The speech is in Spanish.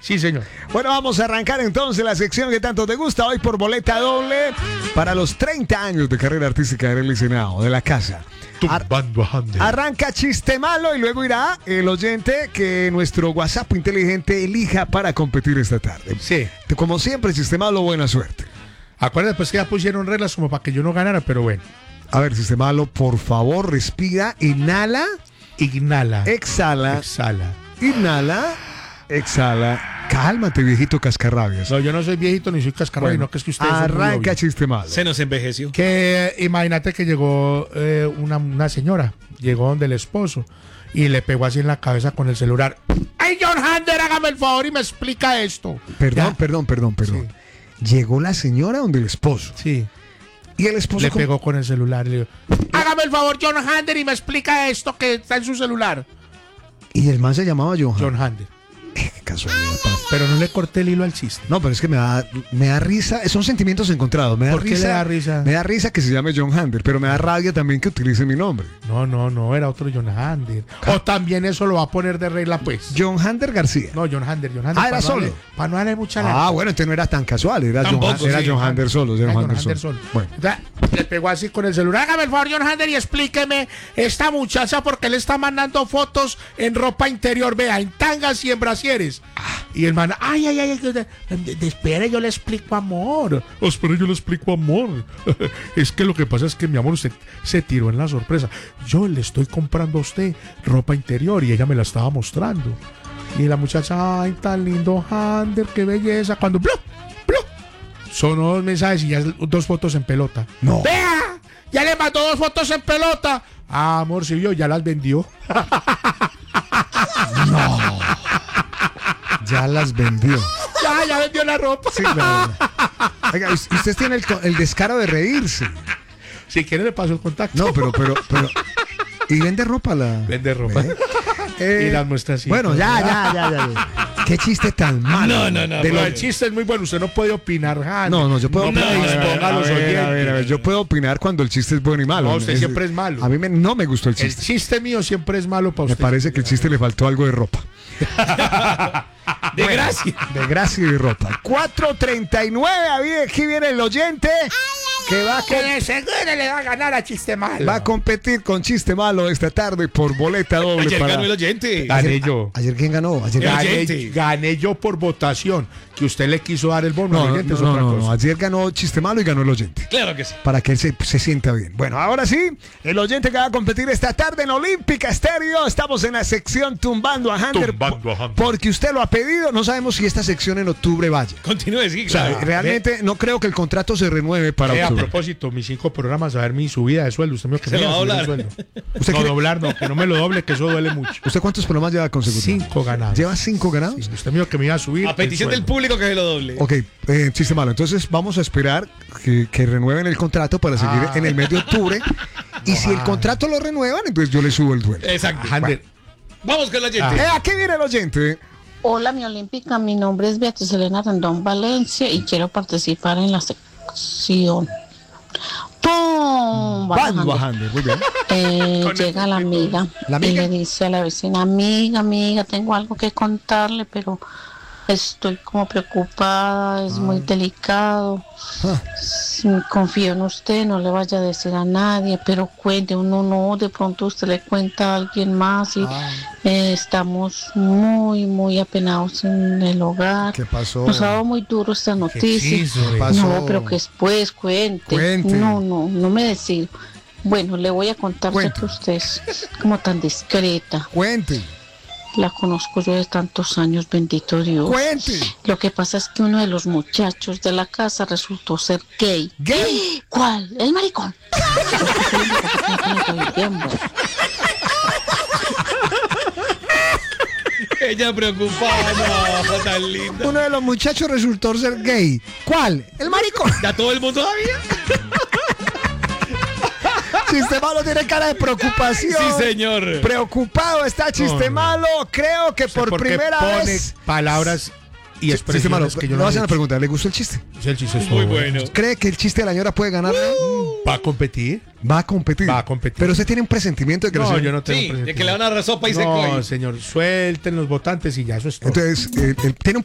Sí, señor. Bueno, vamos a arrancar entonces la sección que tanto te gusta hoy por boleta doble para los 30 años de carrera artística del Senado, de la casa. Tumbando a Hander. Arranca chiste malo y luego irá el oyente que nuestro WhatsApp inteligente elija para competir esta tarde. Sí. Como siempre, chiste malo, buena suerte. Acuérdate pues que ya pusieron reglas como para que yo no ganara, pero bueno. A ver, chiste malo, por favor, respira, inhala, Inhala. exhala, Exhala. inhala, exhala. Cálmate, viejito cascarrabias. No, yo no soy viejito ni soy cascarrabias, no, que es que ustedes son muy arranca obvios. chiste malo. Se nos envejeció. Que imagínate que llegó una señora, llegó donde el esposo y le pegó así en la cabeza con el celular. ¡Ay, John Hander, hágame el favor y me explica esto! Perdón, Ya. perdón. Llegó la señora donde el esposo. Sí, Y el esposo le pegó con el celular y le dijo, hágame el favor, John Hander, y me explica esto que está en su celular. Y el man se llamaba John. John Hander. Qué casualidad, pa. Pero no le corté el hilo al chiste. No, pero es que me da risa. Son sentimientos encontrados. Me da ¿Por qué risa, le da risa? Me da risa que se llame John Hander, pero me da rabia también que utilice mi nombre. No, era otro John Hander. O también eso lo va a poner de regla, pues. John Hander García. No, John Hander. Ah, era solo. Para no darle mucha larga. Ah, bueno, entonces no era tan casual. Era Tampoco, John Hander solo. Era John Hander solo. Bueno. O sea, le pegó así con el celular. Hágame el favor, John Hander, y explíqueme esta muchacha porque le está mandando fotos en ropa interior, vea, en tangas y en brasieres. Y el man, ay, espere, yo le explico, amor. Espere, yo le explico, amor. Es que lo que pasa es que, mi amor, usted se tiró en la sorpresa. Yo le estoy comprando a usted ropa interior y ella me la estaba mostrando. Y la muchacha, ay, tan lindo Hander, qué belleza. Cuando, ¡plop! Sonó 2 mensajes y ya 2 fotos en pelota. No. ¡Vea! Ya le mandó 2 fotos en pelota. Ah, amor, si vio, ya las vendió. Ya las vendió. Ya vendió la ropa. Sí, claro. Oiga, usted tiene el descaro de reírse. Si quiere le paso el contacto. No, pero. Y vende ropa la. Vende ropa. Y las muestra así. Bueno, ya. Qué chiste tan malo. No. Pero el chiste es muy bueno. Usted no puede opinar, Hander. No, yo puedo No opinar. predisponga a los oyentes. A ver, yo puedo opinar cuando el chiste es bueno y malo. No, usted siempre es malo. A mí no me gustó el El chiste. chiste mío siempre es malo para Me usted. parece que el chiste le faltó algo de ropa. De gracia. De gracia y de ropa. 4:39. Aquí viene el oyente que va Que de seguro le va a ganar a chiste malo. va a competir con chiste malo esta tarde por boleta doble. Ayer ganó el oyente. Gané yo. ¿Ayer quién ganó? Ayer El ganó. oyente. Gané yo por votación. Que usted le quiso dar el bono al oyente es otra cosa. No. Ayer ganó chiste malo y ganó el oyente. Claro que sí. Para que él se sienta bien. Bueno, ahora sí, el oyente que va a competir esta tarde en Olímpica Estéreo. Estamos en la sección Tumbando a Hander. Tumbando a Hander. Porque usted lo ha pedido. No sabemos si esta sección en octubre vaya. Continúe, sí, O sea, claro. realmente no creo que el contrato se renueve para A octubre. propósito, mis 5 programas, a ver mi subida de sueldo. Usted me Se lo va a subir el doblar. sueldo. ¿Usted No, quiere- doblar no, que no me lo doble, que eso duele mucho. ¿Usted cuántos programas lleva consecutivos? 5 ganados. ¿Lleva 5 ganados? Sí, usted me dijo que me iba a subir. A petición del público que se lo doble. Ok, chiste malo. Entonces vamos a esperar que renueven el contrato para seguir en el mes de octubre. Y si el contrato lo renuevan, entonces yo le subo el duelo. Exacto. Hander, Vamos con el oyente. Aquí viene el oyente. Hola, mi olímpica, mi nombre es Beatriz Elena Rendón Valencia y quiero participar en la sección. ¡Pum! Bando Bajando. a Hander, muy bien. Llega la amiga ¿La y amiga? le dice a la vecina, amiga, tengo algo que contarle, pero estoy como preocupada, es muy delicado. Confío en usted, no le vaya a decir a nadie, pero cuente, de pronto usted le cuenta a alguien más y estamos muy apenados en el hogar. ¿Qué pasó? Nos ha dado muy duro esta noticia. chisme. pasó? No, pero que después cuente. Cuente. No me decido. Bueno, le voy a contar, ya Cuente. que usted es como tan discreta. Cuente, La conozco yo de tantos años, bendito Dios. cuente. Lo que pasa es que uno de los muchachos de la casa resultó ser gay. ¿Gay? ¿Cuál? El maricón. Ella preocupada, no, tan linda. Uno de los muchachos resultó ser gay. ¿Cuál? El maricón. ¿Ya todo el mundo sabía? Chiste malo tiene cara de preocupación. Sí, señor. Preocupado está chiste malo. Creo que por ¿Por qué primera pone vez. palabras y Chiste malo. expresiones que yo Le no voy a hacer he una hecho? pregunta. ¿Le gustó el chiste? Sí, el chiste es Muy bueno. ¿Cree que el chiste de la señora puede ganar? ¿Va a competir? Va a competir. Va a competir. Pero usted tiene un presentimiento de que la No, señora- yo no tengo Sí, de presente. que le van a dar sopa y seco No, ahí. señor, suelten los votantes y ya, eso es todo. Entonces, tiene un